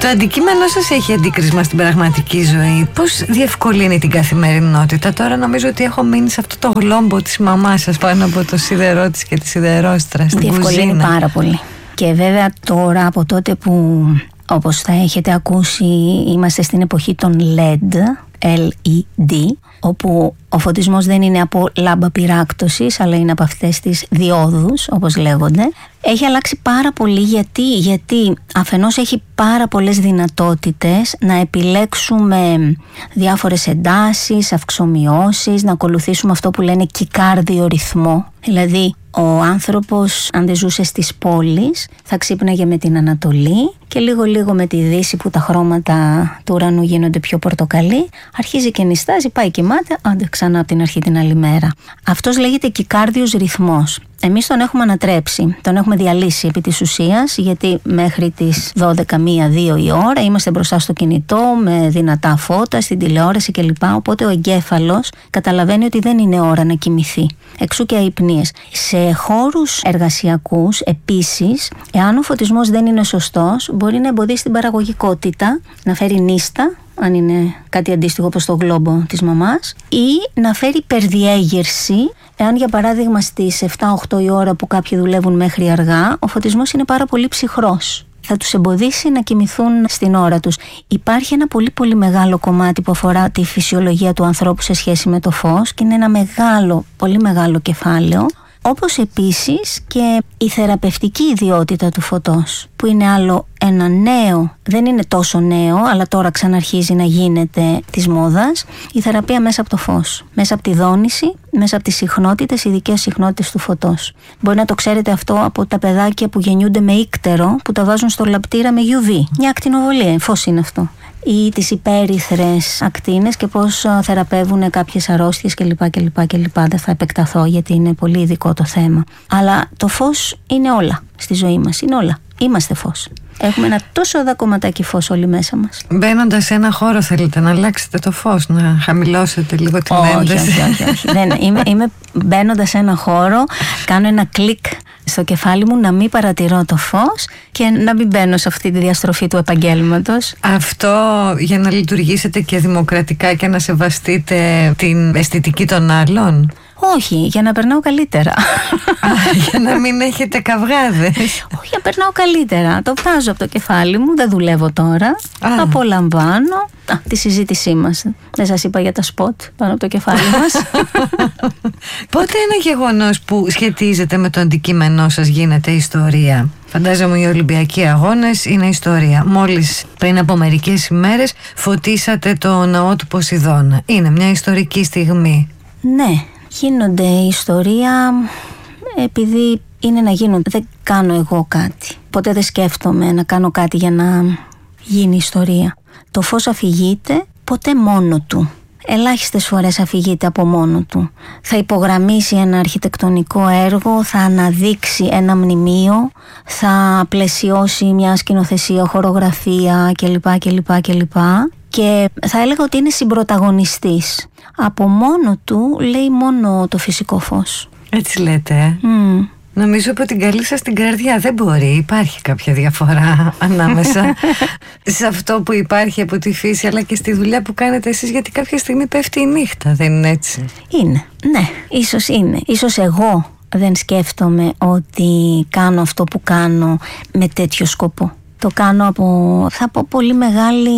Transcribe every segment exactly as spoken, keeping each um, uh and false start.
Το αντικείμενο σας έχει αντίκρισμα στην πραγματική ζωή. Πώς διευκολύνει την καθημερινότητα? Τώρα νομίζω ότι έχω μείνει σε αυτό το γλόμπο της μαμάς σας πάνω από το σίδερό της και τη σιδερόστρα στην κουζίνα. Διευκολύνει πάρα πολύ. Και βέβαια τώρα, από τότε που, όπως θα έχετε ακούσει, είμαστε στην εποχή των ελ ι ντι, ελ ι ντι, όπου ο φωτισμός δεν είναι από λάμπα πυράκτωσης, αλλά είναι από αυτές τις διόδους, όπως λέγονται. Έχει αλλάξει πάρα πολύ. Γιατί, γιατί αφενός έχει πάρα πολλές δυνατότητες να επιλέξουμε διάφορες εντάσεις, αυξομοιώσεις, να ακολουθήσουμε αυτό που λένε κικάρδιο ρυθμό. Δηλαδή, ο άνθρωπος, αν δεν ζούσε στις πόλεις, θα ξύπναγε με την Ανατολή και λίγο λίγο με τη Δύση, που τα χρώματα του ουρανού γίνονται πιο πορτοκαλί, αρχίζει και νηστάζει, πάει κοιμάται, άντε ξανά από την αρχή την άλλη μέρα. Αυτός λέγεται κικάρδιος ρυθμός. Εμείς τον έχουμε ανατρέψει, τον έχουμε διαλύσει επί της ουσίας, γιατί μέχρι τις δώδεκα, μία, δύο η ώρα είμαστε μπροστά στο κινητό με δυνατά φώτα, στην τηλεόραση κλπ. Οπότε ο εγκέφαλος καταλαβαίνει ότι δεν είναι ώρα να κοιμηθεί. Εξού και αϊπνίες. Σε χώρους εργασιακούς επίσης, εάν ο φωτισμός δεν είναι σωστός, μπορεί να εμποδίσει την παραγωγικότητα, να φέρει νύστα, αν είναι κάτι αντίστοιχο όπως το γλόμπο της μαμάς, ή να φέρει υπερδιέγερση. Εάν για παράδειγμα στις επτά οχτώ η ώρα που κάποιοι δουλεύουν μέχρι αργά, ο φωτισμός είναι πάρα πολύ ψυχρός, θα τους εμποδίσει να κοιμηθούν στην ώρα τους. Υπάρχει ένα πολύ πολύ μεγάλο κομμάτι που αφορά τη φυσιολογία του ανθρώπου σε σχέση με το φως και είναι ένα μεγάλο, πολύ μεγάλο κεφάλαιο. Όπως επίσης και η θεραπευτική ιδιότητα του φωτός, που είναι άλλο ένα νέο, δεν είναι τόσο νέο, αλλά τώρα ξαναρχίζει να γίνεται της μόδας, η θεραπεία μέσα από το φως, μέσα από τη δόνηση, μέσα από τις συχνότητες, ειδικές συχνότητες του φωτός. Μπορεί να το ξέρετε αυτό από τα παιδάκια που γεννιούνται με ίκτερο, που τα βάζουν στο λαπτήρα με γιου βι, μια ακτινοβολία, φως είναι αυτό. Ή τις υπέρυθρες ακτίνες και πώς θεραπεύουν κάποιες αρρώστιες κλπ. κλπ, κλπ. Δεν θα επεκταθώ γιατί είναι πολύ ειδικό το θέμα. Αλλά το φως είναι όλα στη ζωή μας, είναι όλα. Είμαστε φως. Έχουμε ένα τόσο δα κομματάκι φως όλοι μέσα μας. Μπαίνοντας σε ένα χώρο, θέλετε να αλλάξετε το φως, να χαμηλώσετε λίγο την ένταση? Όχι, όχι, όχι. Δεν, είμαι, είμαι μπαίνοντας σε ένα χώρο, κάνω ένα κλικ στο κεφάλι μου να μην παρατηρώ το φως και να μην μπαίνω σε αυτή τη διαστροφή του επαγγέλματος. Αυτό για να λειτουργήσετε και δημοκρατικά και να σεβαστείτε την αισθητική των άλλων? Όχι, για να περνάω καλύτερα. Α, για να μην έχετε καυγάδες? Όχι, για να περνάω καλύτερα. Το βγάζω από το κεφάλι μου, δεν δουλεύω τώρα. Α. Απολαμβάνω Α, τη συζήτησή μας. Δεν σας είπα για τα σποτ πάνω από το κεφάλι μας. Πότε ένα γεγονός που σχετίζεται με το αντικείμενό σας γίνεται ιστορία? Φαντάζομαι οι Ολυμπιακοί Αγώνες είναι ιστορία. Μόλις πριν από μερικές ημέρες φωτίσατε το ναό του Ποσειδώνα. Είναι μια ιστορική στιγμή. Ναι, γίνονται ιστορία επειδή είναι να γίνουν. Δεν κάνω εγώ κάτι. Ποτέ δεν σκέφτομαι να κάνω κάτι για να γίνει ιστορία. Το φως αφηγείται ποτέ μόνο του. Ελάχιστες φορές αφηγείται από μόνο του. Θα υπογραμμίσει ένα αρχιτεκτονικό έργο, θα αναδείξει ένα μνημείο, θα πλαισιώσει μια σκηνοθεσία, χορογραφία κλπ. κλπ, κλπ. Και θα έλεγα ότι είναι συμπρωταγωνιστής. Από μόνο του λέει μόνο το φυσικό φως. Έτσι λέτε? Mm. Νομίζω από την καλή σας την καρδιά δεν μπορεί. Υπάρχει κάποια διαφορά ανάμεσα σε αυτό που υπάρχει από τη φύση αλλά και στη δουλειά που κάνετε εσείς, γιατί κάποια στιγμή πέφτει η νύχτα, δεν είναι έτσι? Είναι, ναι, ίσως είναι. Ίσως εγώ δεν σκέφτομαι ότι κάνω αυτό που κάνω με τέτοιο σκοπό. Το κάνω από, θα πω, πολύ μεγάλη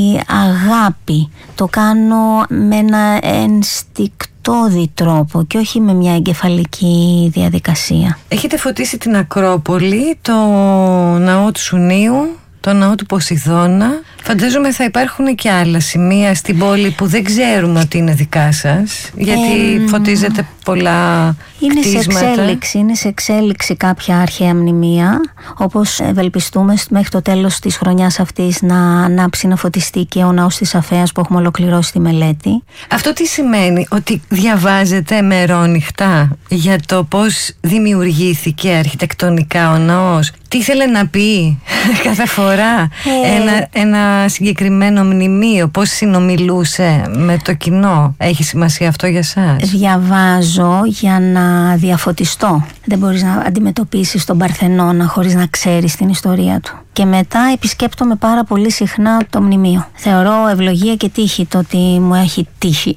αγάπη. Το κάνω με ένα ενστικτώδη τρόπο και όχι με μια εγκεφαλική διαδικασία. Έχετε φωτίσει την Ακρόπολη, το ναό του Σουνίου, το ναό του Ποσειδώνα. Φαντάζομαι θα υπάρχουν και άλλα σημεία στην πόλη που δεν ξέρουμε ότι είναι δικά σας, γιατί ε, φωτίζετε πολλά είναι κτίσματα. Σε εξέλιξη, είναι σε εξέλιξη κάποια αρχαία μνημεία, όπως ευελπιστούμε μέχρι το τέλος της χρονιάς αυτής να ανάψει, να φωτιστεί και ο ναός της Αφέας που έχουμε ολοκληρώσει τη μελέτη. Αυτό τι σημαίνει? Ότι διαβάζετε μερόνυχτα για το πώς δημιουργήθηκε αρχιτεκτονικά ο ναός τι ήθελε να πει κάθε φορά ε... ένα, ένα συγκεκριμένο μνημείο, πώς συνομιλούσε με το κοινό? Έχει σημασία αυτό για σας? Διαβάζω για να διαφωτιστώ. Δεν μπορείς να αντιμετωπίσεις τον Παρθενώνα χωρίς να ξέρεις την ιστορία του. Και μετά επισκέπτομαι πάρα πολύ συχνά το μνημείο. Θεωρώ ευλογία και τύχη το ότι μου έχει τύχει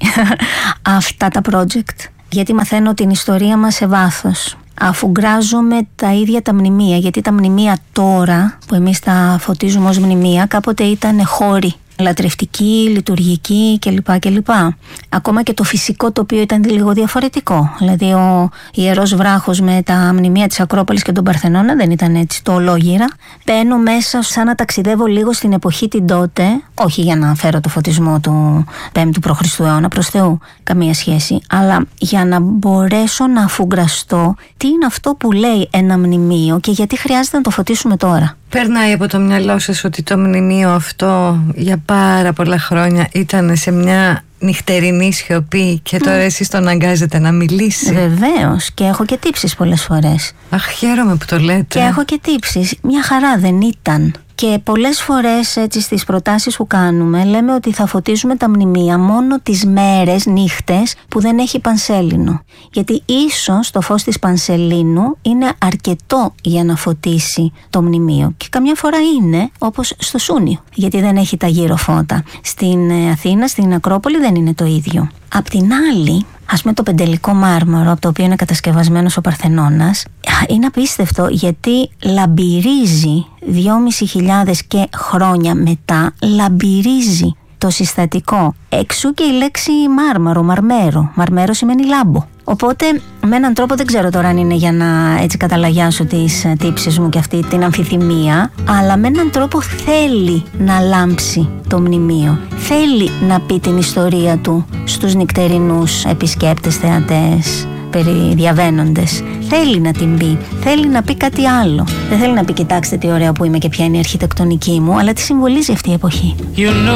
αυτά τα project. Γιατί μαθαίνω την ιστορία μας σε βάθος. Αφουγκράζομαι τα ίδια τα μνημεία, γιατί τα μνημεία τώρα που εμείς τα φωτίζουμε ως μνημεία κάποτε ήταν χώροι, λατρευτικοί, λειτουργικοί κλπ. κλπ. Ακόμα και το φυσικό τοπίο ήταν λίγο διαφορετικό. Δηλαδή ο Ιερός Βράχος με τα μνημεία της Ακρόπολης και τον Παρθενώνα δεν ήταν έτσι το ολόγυρα. Μπαίνω μέσα σαν να ταξιδεύω λίγο στην εποχή την τότε, όχι για να φέρω το φωτισμό του πέμπτου προ Χριστού αιώνα, προς Θεού, καμία σχέση, αλλά για να μπορέσω να αφουγκραστώ τι είναι αυτό που λέει ένα μνημείο και γιατί χρειάζεται να το φωτίσουμε τώρα. Περνάει από το μυαλό σας ότι το μνημείο αυτό για πάρα πολλά χρόνια ήταν σε μια νυχτερινή σιωπή και τώρα mm. εσείς τον αγκάζετε να μιλήσει? Βεβαίως, και έχω και τύψεις πολλές φορές. Αχ, χαίρομαι που το λέτε. Και έχω και τύψεις. Μια χαρά δεν ήταν. Και πολλές φορές έτσι στις προτάσεις που κάνουμε λέμε ότι θα φωτίζουμε τα μνημεία μόνο τις μέρες, νύχτες που δεν έχει πανσέλινο. Γιατί ίσως το φως της πανσελίνου είναι αρκετό για να φωτίσει το μνημείο. Και καμιά φορά είναι όπως στο Σούνιο, γιατί δεν έχει τα γύρω φώτα. Στην Αθήνα, στην Ακρόπολη δεν είναι το ίδιο. Απ' την άλλη, ας πούμε το πεντελικό μάρμαρο από το οποίο είναι κατασκευασμένος ο Παρθενώνας είναι απίστευτο, γιατί λαμπυρίζει δυόμισι χιλιάδες και χρόνια μετά, λαμπυρίζει το συστατικό. Εξού και η λέξη μάρμαρο, μαρμέρο. Μαρμέρο σημαίνει λάμπο. Οπότε με έναν τρόπο, δεν ξέρω τώρα αν είναι για να έτσι καταλαγιάσω τις τύψεις μου και αυτή την αμφιθυμία, αλλά με έναν τρόπο θέλει να λάμψει το μνημείο. Θέλει να πει την ιστορία του στους νυχτερινούς επισκέπτες, θεατές, περιδιαβαίνοντες. Θέλει να την πει. Θέλει να πει κάτι άλλο. Δεν θέλει να πει κοιτάξτε τι ωραία που είμαι και ποια είναι η αρχιτεκτονική μου, αλλά τι συμβολίζει αυτή η εποχή. You know.